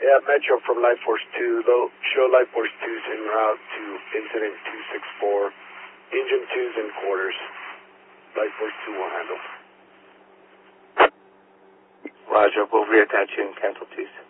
Yeah, Metro from Life Force 2. They'll show Life Force 2's en route to incident 264. Engine 2's in quarters. Life Force 2 will handle. Roger, we'll reattach you in casualties.